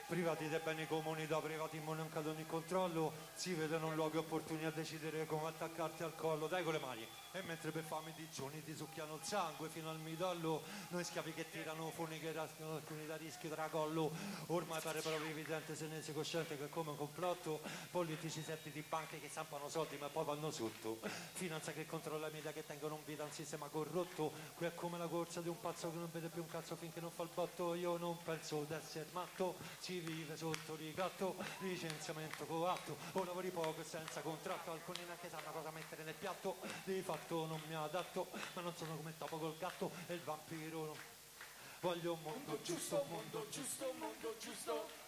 Privati dei beni comunità, privati immancati ogni controllo, si vedono luoghi opportuni a decidere come attaccarti al collo, dai con le mani. E mentre per fame di giorni ti succhiano il sangue fino al midollo, noi schiavi che tirano funi che raschiano alcuni da rischio tracollo. Ormai pare proprio evidente, se ne sei cosciente che è come un complotto, politici serpi di banche che stampano soldi ma poi vanno sotto. Finanza che controlla i media che tengono in vita un sistema corrotto. Qui è come la corsa di un pazzo che non vede più un cazzo finché non fa il botto. Io non penso d'essere matto, si vive sotto ricatto, licenziamento coatto, o lavori poco e senza contratto, alcuni neanche sanno cosa mettere nel piatto, di fatto non mi adatto, ma non sono come il topo col gatto e il vampiro. Voglio un mondo giusto, mondo giusto, mondo giusto.